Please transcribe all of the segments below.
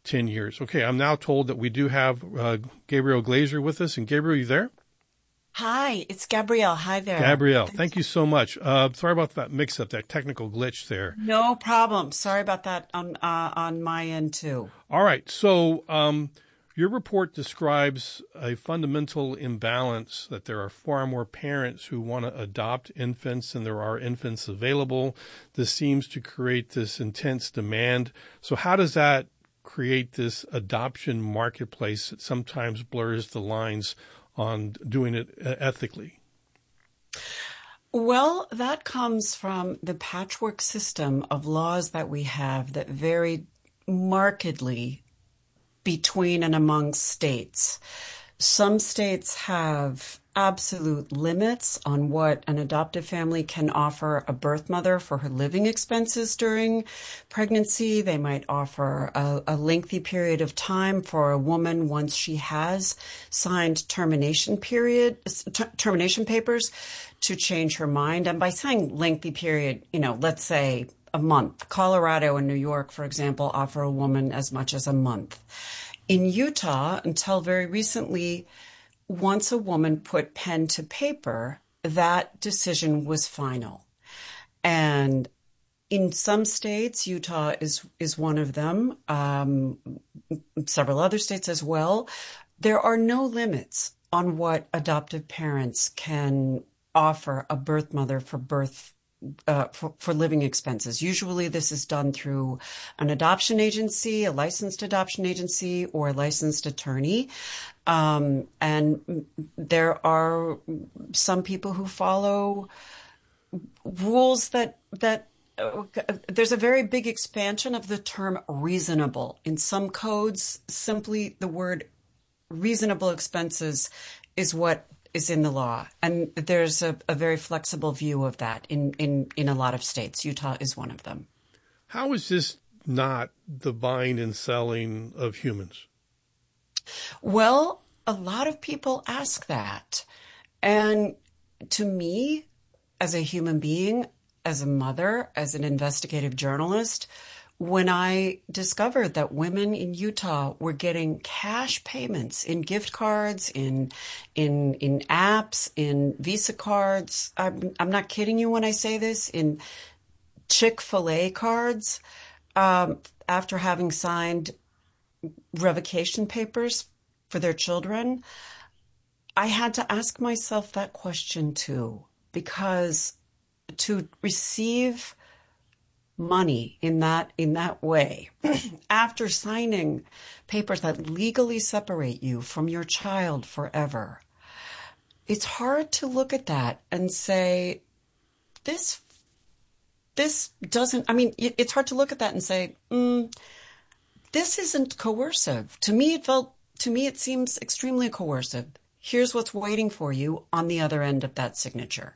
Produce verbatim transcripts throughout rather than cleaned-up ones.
ten years. Okay, I'm now told that we do have uh, Gabrielle Glazer with us. And Gabrielle, you there? Hi, it's Gabrielle. Hi there. Gabrielle, Thanks. Thank you so much. Uh, sorry about that mix-up, that technical glitch there. No problem. Sorry about that on uh, on my end, too. All right. So um, your report describes a fundamental imbalance, that there are far more parents who want to adopt infants than there are infants available. This seems to create this intense demand. So how does that create this adoption marketplace that sometimes blurs the lines on doing it ethically? Well, that comes from the patchwork system of laws that we have that vary markedly between and among states. Some states have absolute limits on what an adoptive family can offer a birth mother for her living expenses during pregnancy. They might offer a, a lengthy period of time for a woman once she has signed termination period, t- termination papers to change her mind. And by saying lengthy period, you know, let's say a month. Colorado and New York, for example, offer a woman as much as a month. In Utah, until very recently, once a woman put pen to paper, that decision was final. And in some states, Utah is, is one of them, um, several other states as well, there are no limits on what adoptive parents can offer a birth mother for birth Uh, for, for living expenses. Usually this is done through an adoption agency, a licensed adoption agency, or a licensed attorney. Um, and there are some people who follow rules that, that uh, there's a very big expansion of the term reasonable. In some codes, simply the word reasonable expenses is what is in the law. And there's a, a very flexible view of that in, in, in a lot of states. Utah is one of them. How is this not the buying and selling of humans? Well, a lot of people ask that. And to me, as a human being, as a mother, as an investigative journalist, when I discovered that women in Utah were getting cash payments in gift cards, in in in apps, in Visa cards, I'm, I'm not kidding you when I say this, in Chick-fil-A cards, um, after having signed revocation papers for their children, I had to ask myself that question too, because to receive money in that in that way after signing papers that legally separate you from your child forever, it's hard to look at that and say this this doesn't I mean it, it's hard to look at that and say mm, this isn't coercive. To me it felt to me it seems extremely coercive. Here's what's waiting for you on the other end of that signature.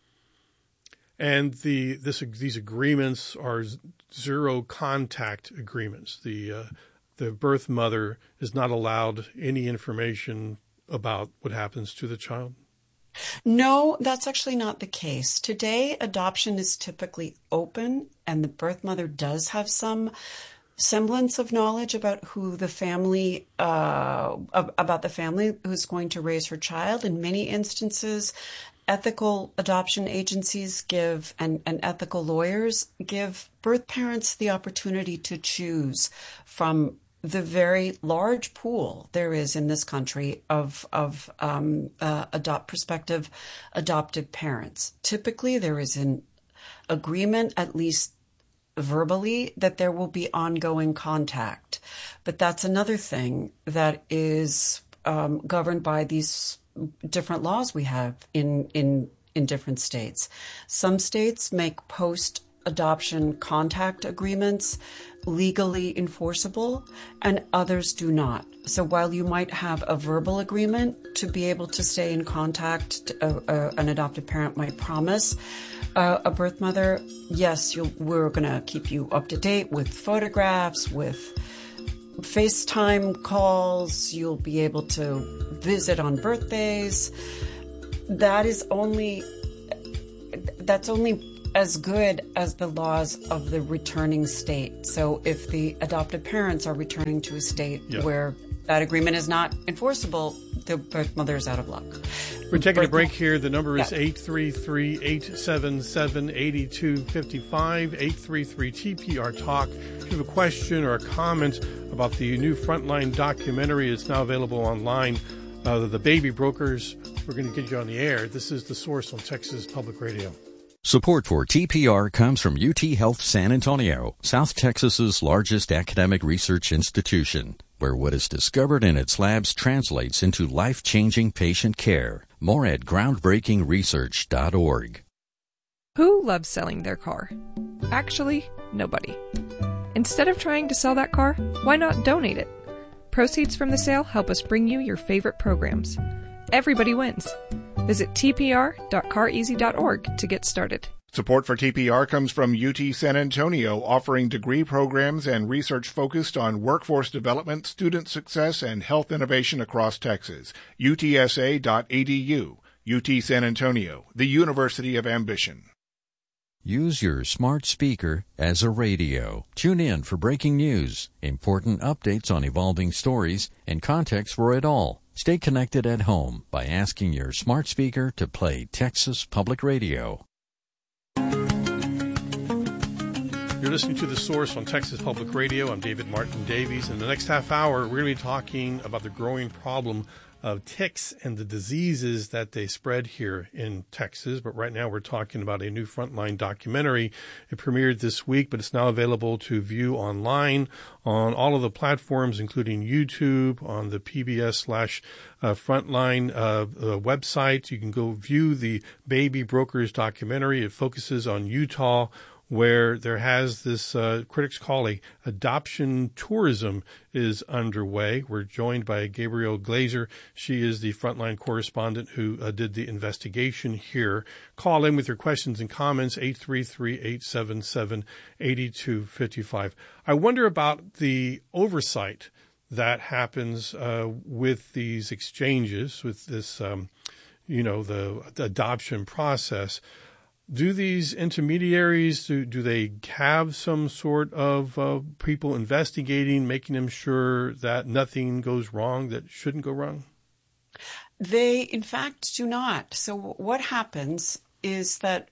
And the this these agreements are zero contact agreements. The uh, the birth mother is not allowed any information about what happens to the child? No, that's actually not the case. Today, adoption is typically open, and the birth mother does have some semblance of knowledge about who the family, uh, about the family who's going to raise her child. In many instances, ethical adoption agencies give, and, and ethical lawyers give birth parents the opportunity to choose from the very large pool there is in this country of, of um, uh, adopt prospective adoptive parents. Typically, there is an agreement, at least verbally, that there will be ongoing contact. But that's another thing that is um, governed by these different laws we have in, in, in different states. Some states make post-adoption contact agreements legally enforceable, and others do not. So while you might have a verbal agreement to be able to stay in contact, uh, uh, an adoptive parent might promise uh, a birth mother, yes, you'll, we're going to keep you up to date with photographs, with FaceTime calls, you'll be able to visit on birthdays. That is only, that's only as good as the laws of the returning state. So if the adoptive parents are returning to a state yeah. where that agreement is not enforceable, the birth mother is out of luck. We're taking birth a break here. The number is yeah. eight three three, eight seven seven, eight two five five, eight three three T P R Talk. If you have a question or a comment about the new Frontline documentary, it's now available online. Uh, the Baby Brokers, we're going to get you on the air. This is The Source on Texas Public Radio. Support for T P R comes from U T Health San Antonio, South Texas's largest academic research institution, where what is discovered in its labs translates into life-changing patient care. More at groundbreaking research dot org. Who loves selling their car? Actually, nobody. Instead of trying to sell that car, why not donate it? Proceeds from the sale help us bring you your favorite programs. Everybody wins. Visit T P R dot car easy dot org to get started. Support for T P R comes from U T San Antonio, offering degree programs and research focused on workforce development, student success, and health innovation across Texas. U T S A dot E D U. U T San Antonio, the University of Ambition. Use your smart speaker as a radio. Tune in for breaking news, important updates on evolving stories, and context for it all. Stay connected at home by asking your smart speaker to play Texas Public Radio. You're listening to The Source on Texas Public Radio. I'm David Martin Davies. In the next half hour, we're going to be talking about the growing problem of ticks and the diseases that they spread here in Texas. But right now we're talking about a new Frontline documentary. It premiered this week, but it's now available to view online on all of the platforms, including YouTube, on the P B S slash Frontline uh, uh, website. You can go view the Baby Brokers documentary. It focuses on Utah, where there has this, uh, critics call a adoption tourism is underway. We're joined by Gabrielle Glazer. She is the Frontline correspondent who uh, did the investigation here. Call in with your questions and comments, eight three three, eight seven seven, eight two five five. I wonder about the oversight that happens uh, with these exchanges, with this, um, you know, the, the adoption process. Do these intermediaries, do, do they have some sort of uh, people investigating, making them sure that nothing goes wrong that shouldn't go wrong? They, in fact, do not. So what happens is that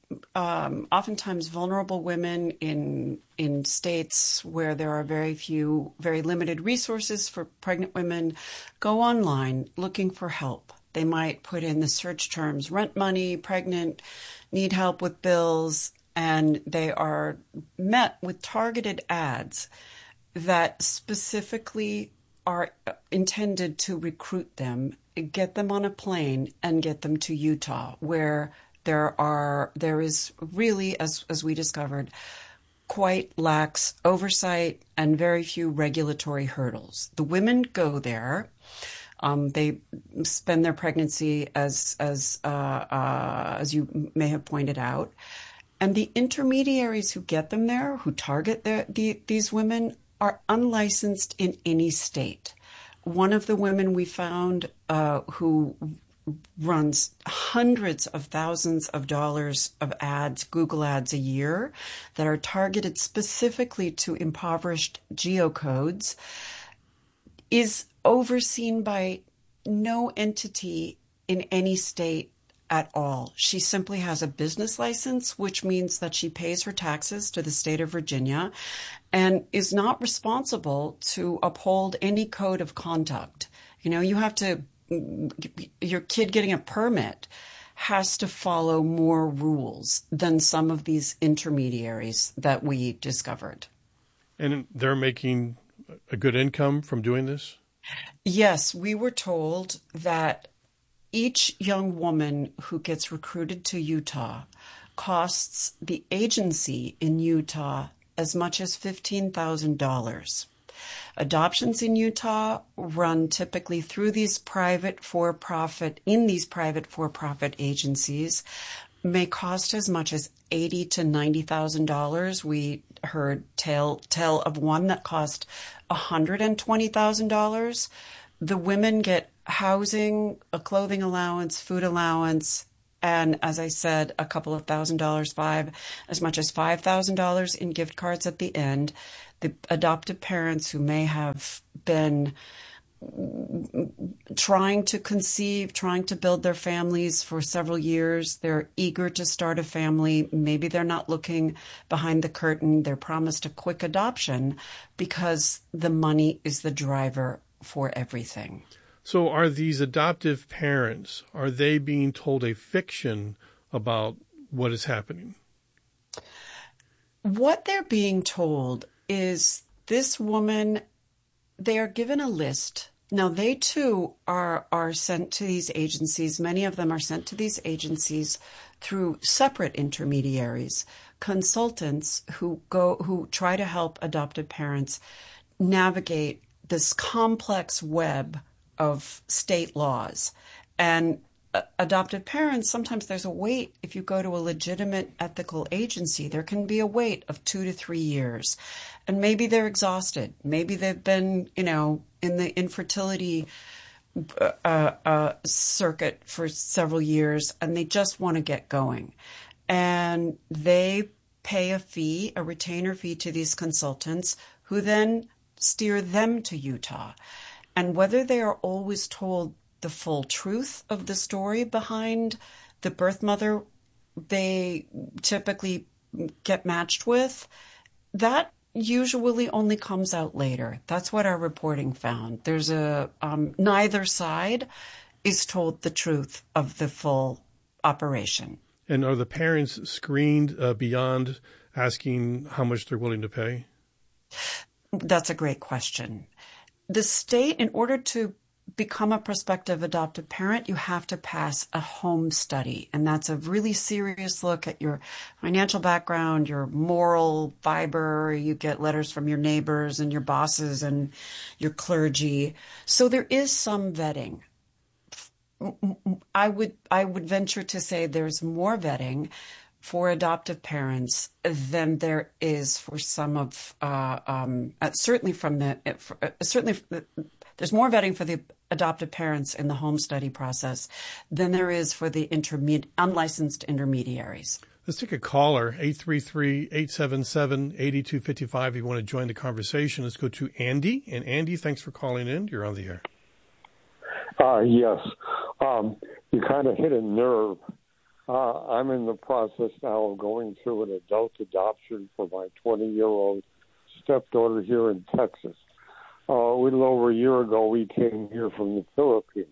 um, oftentimes vulnerable women in in states where there are very few, very limited resources for pregnant women go online looking for help. They might put in the search terms rent money, pregnant, need help with bills, and they are met with targeted ads that specifically are intended to recruit them, get them on a plane, and get them to Utah, where there are there is really, as as we discovered, quite lax oversight and very few regulatory hurdles. The women go there. Um, they spend their pregnancy, as as uh, uh, as you may have pointed out, and the intermediaries who get them there, who target their, the, these women, are unlicensed in any state. One of the women we found uh, who runs hundreds of thousands of dollars of ads, Google ads a year, that are targeted specifically to impoverished geocodes, is overseen by no entity in any state at all. She simply has a business license, which means that she pays her taxes to the state of Virginia and is not responsible to uphold any code of conduct. You know, you have to, your kid getting a permit has to follow more rules than some of these intermediaries that we discovered. And they're making a good income from doing this? Yes, we were told that each young woman who gets recruited to Utah costs the agency in Utah as much as fifteen thousand dollars. Adoptions in Utah run typically through these private for-profit, in these private for-profit agencies, may cost as much as eighty thousand to ninety thousand dollars. We heard tell tell of one that cost one hundred twenty thousand dollars. The women get housing, a clothing allowance, food allowance, And as I said, a couple of thousand dollars, five, as much as five thousand dollars in gift cards at the end. The adoptive parents who may have been trying to conceive, trying to build their families for several years. They're eager to start a family. Maybe they're not looking behind the curtain. They're promised a quick adoption because the money is the driver for everything. So are these adoptive parents, are they being told a fiction about what is happening? What they're being told is this woman, they are given a list. Now, they too are, are sent to these agencies. Many of them are sent to these agencies through separate intermediaries, consultants who go, who try to help adoptive parents navigate this complex web of state laws. And uh, adoptive parents, sometimes there's a wait. If you go to a legitimate ethical agency, there can be a wait of two to three years. And maybe they're exhausted. Maybe they've been, you know, in the infertility uh, uh, circuit for several years, and they just want to get going. And they pay a fee, a retainer fee to these consultants who then steer them to Utah. And whether they are always told the full truth of the story behind the birth mother they typically get matched with, that usually only comes out later. That's what our reporting found. There's a, um, neither side is told the truth of the full operation. And are the parents screened uh, beyond asking how much they're willing to pay? That's a great question. The state, in order to become a prospective adoptive parent, you have to pass a home study. And that's a really serious look at your financial background, your moral fiber. You get letters from your neighbors and your bosses and your clergy. So there is some vetting. I would, I would venture to say there's more vetting for adoptive parents than there is for some of, uh, um, uh, certainly from the, for, uh, certainly there's more vetting for the adoptive parents in the home study process than there is for the intermed- unlicensed intermediaries. Let's take a caller, eight three three, eight seven seven, eight two five five. If you want to join the conversation, let's go to Andy. And Andy, thanks for calling in. You're on the air. Uh, yes. Um, you kind of hit a nerve. Uh, I'm in the process now of going through an adult adoption for my twenty-year-old stepdaughter here in Texas. Uh, a little over a year ago, we came here from the Philippines.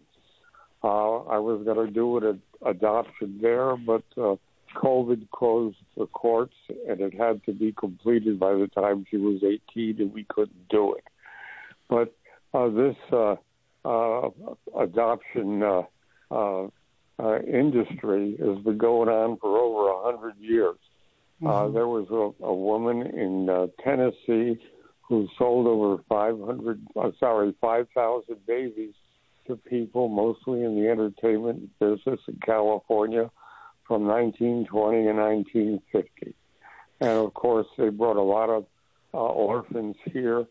Uh, I was going to do an ad- adoption there, but uh, COVID closed the courts, and it had to be completed by the time she was eighteen, and we couldn't do it. But uh, this uh, uh, adoption uh, uh, uh, industry has been going on for over a hundred years. Mm-hmm. Uh, there was a, a woman in uh, Tennessee who sold over five hundred, uh, sorry, five thousand babies to people, mostly in the entertainment business in California, from nineteen twenty and nineteen fifty. And of course, they brought a lot of uh, orphans here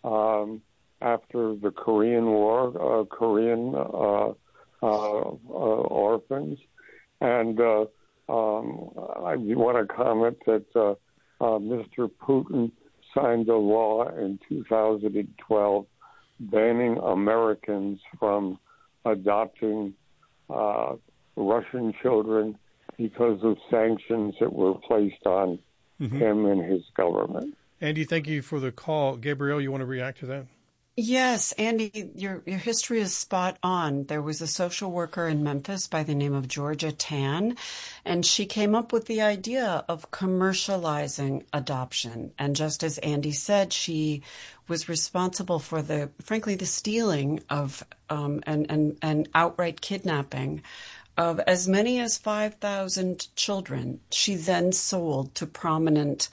um, after the Korean War, uh, Korean uh, uh, uh, orphans. And uh, um, I want to comment that uh, uh, Mister Putin signed a law in two thousand twelve banning Americans from adopting uh, Russian children because of sanctions that were placed on mm-hmm. him and his government. Andy, thank you for the call. Gabrielle, you want to react to that? Yes, Andy, your your history is spot on. There was a social worker in Memphis by the name of Georgia Tan, and she came up with the idea of commercializing adoption. And just as Andy said, she was responsible for the, frankly, the stealing of um, and, and, and outright kidnapping of as many as five thousand children. She then sold to prominent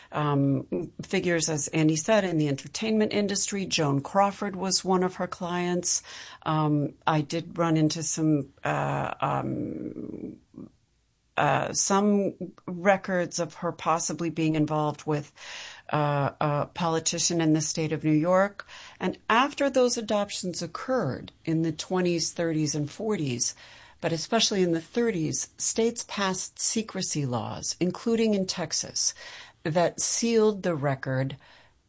Um, figures, as Andy said, in the entertainment industry. Joan Crawford was one of her clients. Um, I did run into some uh, um, uh, some records of her possibly being involved with uh, a politician in the state of New York. And after those adoptions occurred in the twenties, thirties, and forties, but especially in the thirties, states passed secrecy laws, including in Texas, that sealed the record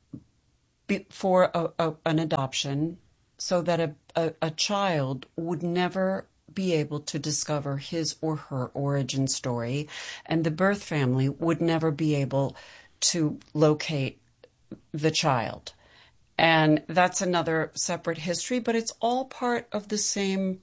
for a, a, an adoption so that a, a, a child would never be able to discover his or her origin story, and the birth family would never be able to locate the child. And that's another separate history, but it's all part of the same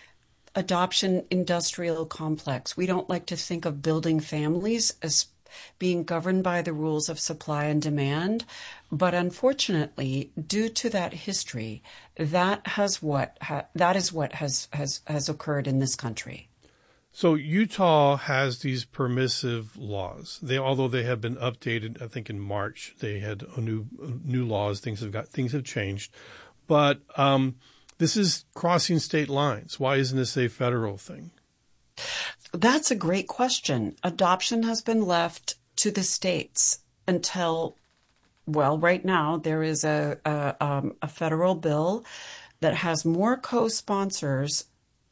adoption industrial complex. We don't like to think of building families as being governed by the rules of supply and demand, but unfortunately, due to that history, that has what ha- that is what has, has has occurred in this country. So Utah has these permissive laws. They, although they have been updated, I think in March they had a new new laws. Things have got things have changed, but um, this is crossing state lines. Why isn't this a federal thing? That's a great question. Adoption has been left to the states until, well, right now there is a a, um, a federal bill that has more co-sponsors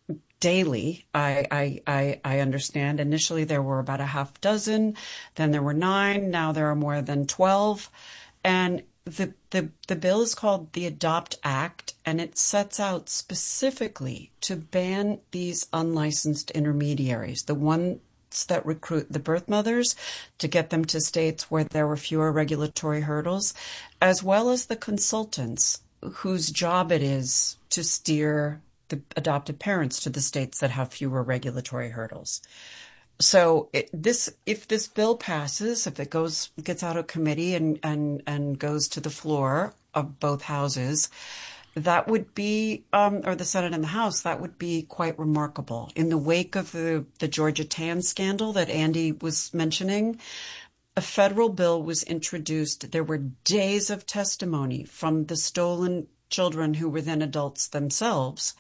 daily. I, I, I, I understand initially there were about a half dozen, then there were nine, now there are more than twelve. And the, the, the bill is called the Adopt Act, and it sets out specifically to ban these unlicensed intermediaries, the ones that recruit the birth mothers to get them to states where there were fewer regulatory hurdles, as well as the consultants whose job it is to steer the adopted parents to the states that have fewer regulatory hurdles. So it, this, if this bill passes, if it goes, gets out of committee and, and, and goes to the floor of both houses, that would be, um, or the Senate and the House, that would be quite remarkable. In the wake of the, the Georgia Tan scandal that Andy was mentioning, a federal bill was introduced. There were days of testimony from the stolen children who were then adults themselves.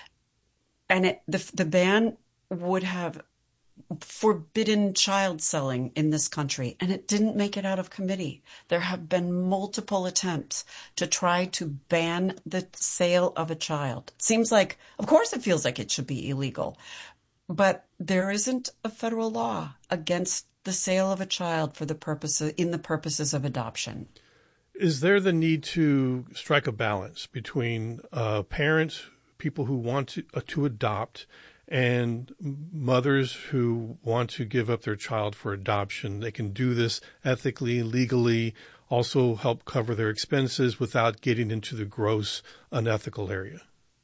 And it, the, the ban would have forbidden child selling in this country, and it didn't make it out of committee. There have been multiple attempts to try to ban the sale of a child. It seems like, of course, it feels like it should be illegal, but there isn't a federal law against the sale of a child for the purposes, in the purposes of adoption. Is there the need to strike a balance between uh, parents, people who want to, uh, to adopt, and mothers who want to give up their child for adoption? They can do this ethically, legally, also help cover their expenses without getting into the gross unethical area.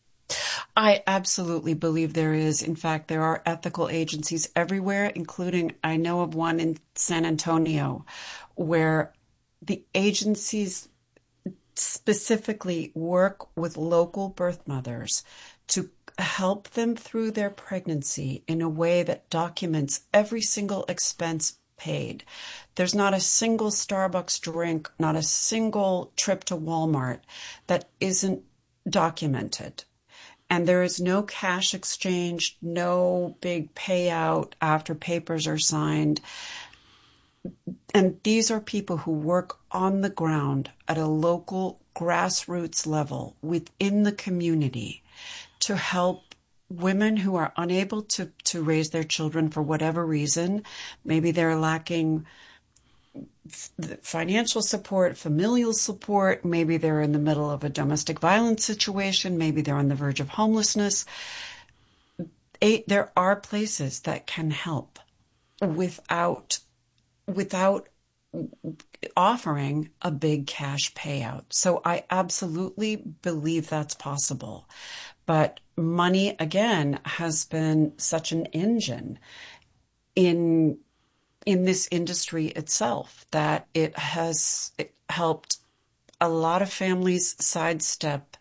I absolutely believe there is. In fact, there are ethical agencies everywhere, including, I know of one in San Antonio, where the agencies specifically work with local birth mothers to help them through their pregnancy in a way that documents every single expense paid. There's not a single Starbucks drink, not a single trip to Walmart that isn't documented. And there is no cash exchange, no big payout after papers are signed. And these are people who work on the ground at a local grassroots level within the community to help women who are unable to, to raise their children for whatever reason. Maybe they're lacking financial support, familial support. Maybe they're in the middle of a domestic violence situation. Maybe they're on the verge of homelessness. There are places that can help without without offering a big cash payout. So I absolutely believe that's possible. But money, again, has been such an engine in in this industry itself that it has it helped a lot of families sidestep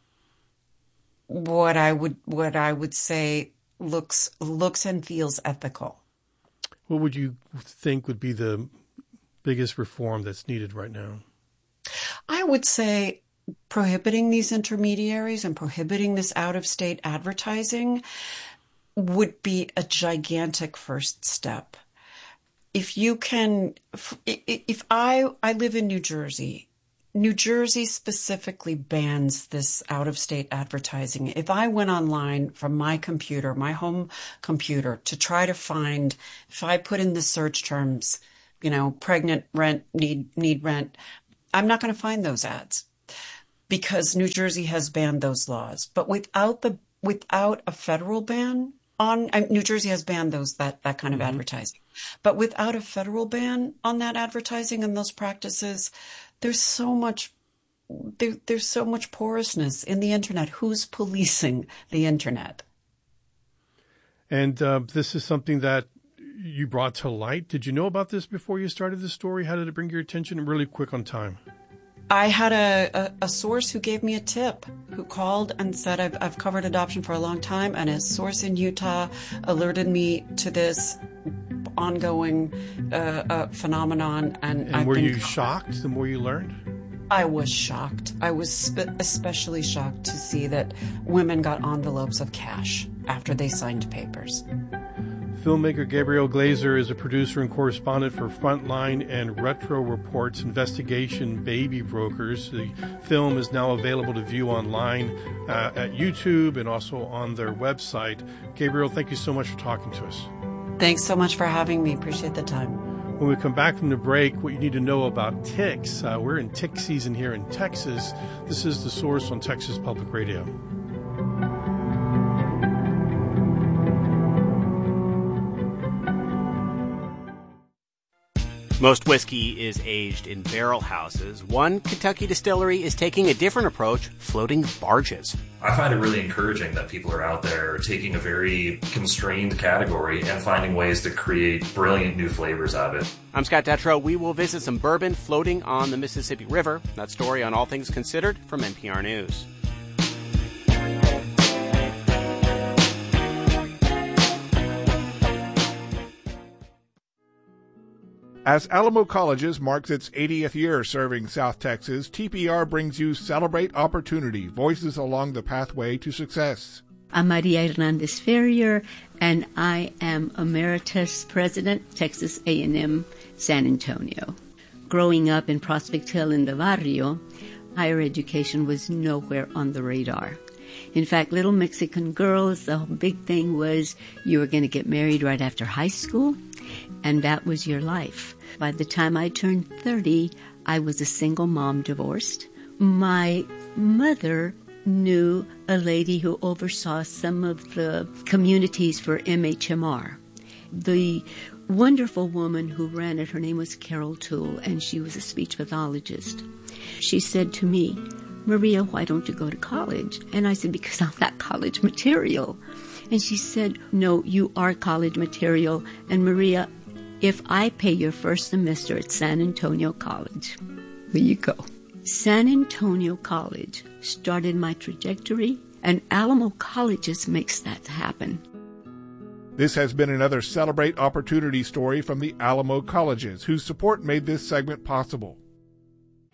what I would what I would say looks looks and feels ethical. What would you think would be the biggest reform that's needed right now? I would say prohibiting these intermediaries and prohibiting this out-of-state advertising would be a gigantic first step. If you can, if I, I live in New Jersey, New Jersey specifically bans this out-of-state advertising. If I went online from my computer, my home computer, to try to find, if I put in the search terms, you know, pregnant, rent, need, need rent, I'm not going to find those ads because New Jersey has banned those laws. But without the, without a federal ban on, uh, New Jersey has banned those, that, that kind of mm-hmm. advertising. But without a federal ban on that advertising and those practices, there's so much, there, there's so much porousness in the internet. Who's policing the internet? And uh, this is something that you brought to light. Did you know about this before you started the story? How did it bring your attention? Really quick on time. I had a, a, a source who gave me a tip, who called and said, I've, I've covered adoption for a long time, and a source in Utah alerted me to this ongoing uh, uh, phenomenon. And, and I've were been you covered. shocked the more you learned? I was shocked. I was spe- especially shocked to see that women got envelopes of cash after they signed papers. Filmmaker Gabrielle Glazer is a producer and correspondent for Frontline and Retro Reports Investigation Baby Brokers. The film is now available to view online uh, at YouTube and also on their website. Gabrielle, thank you so much for talking to us. Thanks so much for having me. Appreciate the time. When we come back from the break, what you need to know about ticks. Uh, we're in tick season here in Texas. This is The Source on Texas Public Radio. Most whiskey is aged in barrel houses. One Kentucky distillery is taking a different approach, floating barges. I find it really encouraging that people are out there taking a very constrained category and finding ways to create brilliant new flavors out of it. I'm Scott Detrow. We will visit some bourbon floating on the Mississippi River. That story on All Things Considered from N P R News. As Alamo Colleges marks its eightieth year serving South Texas, T P R brings you Celebrate Opportunity, Voices Along the Pathway to Success. I'm Maria Hernandez Ferrier, and I am Emeritus President, Texas A and M San Antonio. Growing up in Prospect Hill in the Barrio, higher education was nowhere on the radar. In fact, little Mexican girls, the big thing was you were going to get married right after high school, and that was your life. By the time I turned thirty, I was a single mom, divorced. My mother knew a lady who oversaw some of the communities for M H M R. The wonderful woman who ran it, her name was Carol Toole, and she was a speech pathologist. She said to me, Maria, why don't you go to college? And I said, because I'm not college material. And she said, no, you are college material. And Maria, if I pay your first semester at San Antonio College, there you go. San Antonio College started my trajectory, and Alamo Colleges makes that happen. This has been another Celebrate Opportunity story from the Alamo Colleges, whose support made this segment possible.